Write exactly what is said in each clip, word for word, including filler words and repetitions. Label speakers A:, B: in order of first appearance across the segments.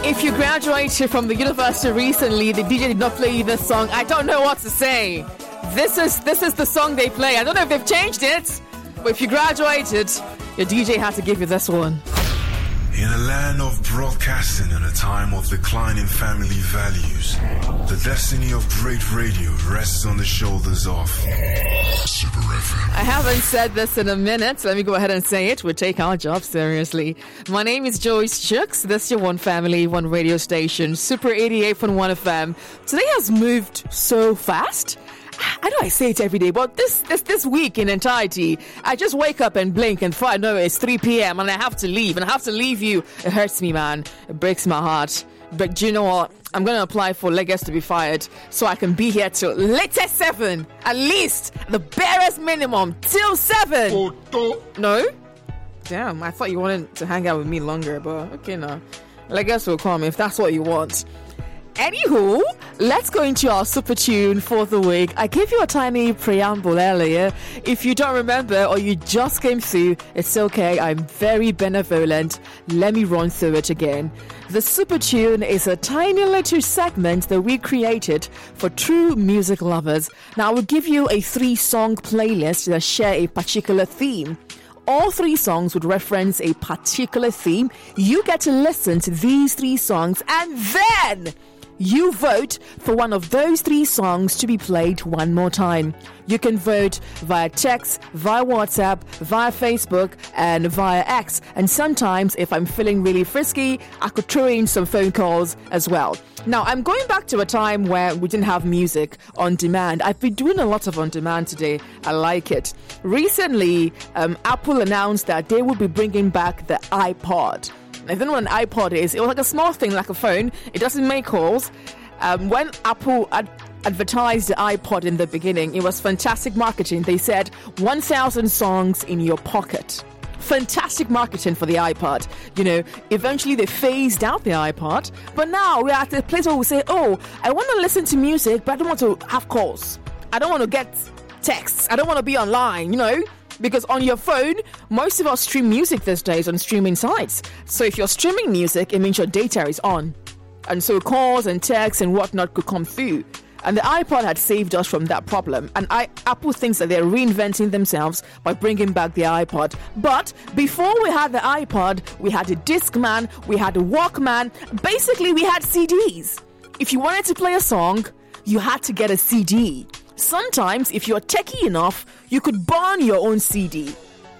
A: If you graduated from the university recently, the D J did not play you this song, I don't know what to say. This is this is the song they play. I don't know if they've changed it, but if you graduated, your D J had to give you this one.
B: In a land of broadcasting and a time of declining family values, the destiny of great radio rests on the shoulders of Super F M.
A: I haven't said this in a minute. Let me go ahead and say it. We take our job seriously. My name is Joyce Chooks. This is your one family, one radio station, Super eighty-eight point one F M. Today has moved so fast. I know I say it every day, but this this this week in entirety, I just wake up and blink and before I know it, it's three p.m. and I have to leave. And I have to leave you. It hurts me, man. It breaks my heart. But do you know what? I'm going to apply for Legas to be fired so I can be here till latest seven. At least the barest minimum till seven. Photo. No? Damn, I thought you wanted to hang out with me longer, but okay, now. Legas will come if that's what you want. Anywho, let's go into our super tune for the week. I gave you a tiny preamble earlier. If you don't remember or you just came through, it's okay. I'm very benevolent. Let me run through it again. The super tune is a tiny little segment that we created for true music lovers. Now, I will give you a three-song playlist that share a particular theme. All three songs would reference a particular theme. You get to listen to these three songs and then you vote for one of those three songs to be played one more time. You can vote via text, via WhatsApp, via Facebook, and via X. And sometimes, if I'm feeling really frisky, I could throw in some phone calls as well. Now, I'm going back to a time where we didn't have music on demand. I've been doing a lot of on demand today. I like it. Recently, um, Apple announced that they will be bringing back the iPod. I don't know what an iPod is. It was like a small thing, like a phone. It doesn't make calls. Um, when Apple ad- advertised the iPod in the beginning, it was fantastic marketing. They said one thousand songs in your pocket. Fantastic marketing for the iPod. You know, eventually they phased out the iPod, but now we're at a place where we say, oh, I want to listen to music, but I don't want to have calls. I don't want to get texts. I don't want to be online, you know? Because on your phone, most of us stream music these days on streaming sites. So if you're streaming music, it means your data is on. And so calls and texts and whatnot could come through. And the iPod had saved us from that problem. And I, Apple thinks that they're reinventing themselves by bringing back the iPod. But before we had the iPod, we had a Discman, we had a Walkman. Basically, we had C Ds. If you wanted to play a song, you had to get a C D. Sometimes, if you're techie enough, you could burn your own C D.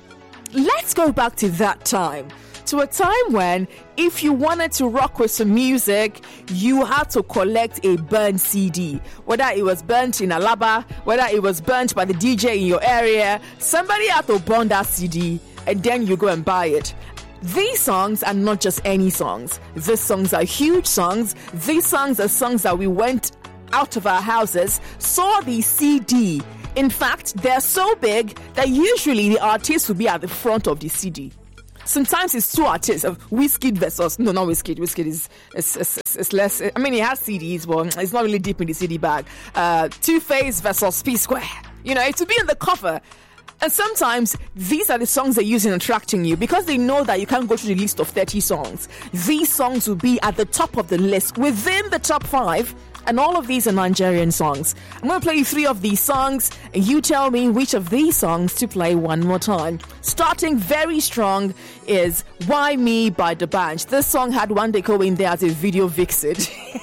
A: Let's go back to that time. To a time when, if you wanted to rock with some music, you had to collect a burned C D. Whether it was burnt in Alaba, whether it was burnt by the D J in your area, somebody had to burn that C D and then you go and buy it. These songs are not just any songs. These songs are huge songs. These songs are songs that we went out of our houses, saw the C D. In fact, they're so big that usually the artist will be at the front of the C D. Sometimes it's two artists of Wizkid versus no, not Wizkid. Wizkid is is, is is less. I mean, he has C Ds, but it's not really deep in the C D bag. Uh, Two-Face versus P Square. You know, it will be in the cover. And sometimes these are the songs they use in attracting you because they know that you can't go through the list of thirty songs. These songs will be at the top of the list, within the top five. And all of these are Nigerian songs. I'm going to play you three of these songs, and you tell me which of these songs to play one more time. Starting very strong is Why Me by D'banj. This song had Wandeko in there as a video vixen.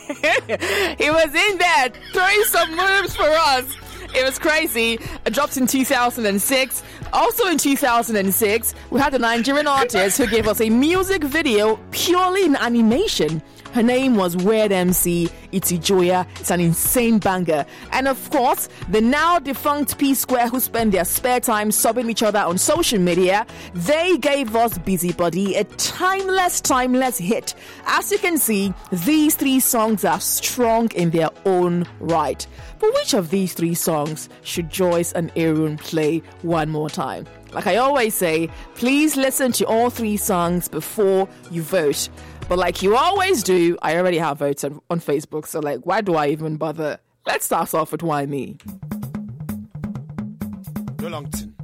A: He was in there throwing some moves for us. It was crazy. It dropped in two thousand six. Also in two thousand six, we had a Nigerian artist who gave us a music video purely in animation. Her name was Weird M C. It's Ijoya. It's an insane banger. And of course, the now defunct P Square, who spend their spare time subbing each other on social media, they gave us Busybody, a timeless, timeless hit. As you can see, these three songs are strong in their own right. But which of these three songs should Joyce and Aaron play one more time? Like I always say, please listen to all three songs before you vote. But like you always do, I already have votes on, on Facebook, so like, why do I even bother? Let's start off with Why Me?
C: Longton.